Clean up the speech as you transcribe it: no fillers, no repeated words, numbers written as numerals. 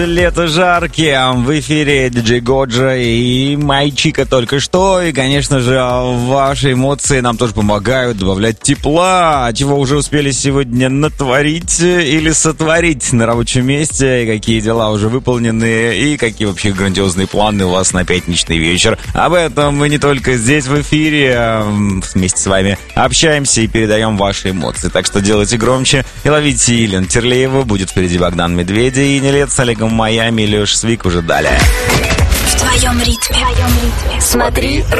Лето жарким, в эфире диджей Годжа и Майчика только что. И, конечно же, ваши эмоции нам тоже помогают добавлять тепла. Чего уже успели сегодня натворить или сотворить на рабочем месте, и какие дела уже выполнены, и какие вообще грандиозные планы у вас на пятничный вечер. Об этом мы не только здесь в эфире вместе с вами общаемся и передаем ваши эмоции. Так что делайте громче и ловите Елена Терлеева. Будет впереди Богдан Медведя и Нелет с Олегом Майами, Леш Свик уже далее. В твоем ритме. Смотри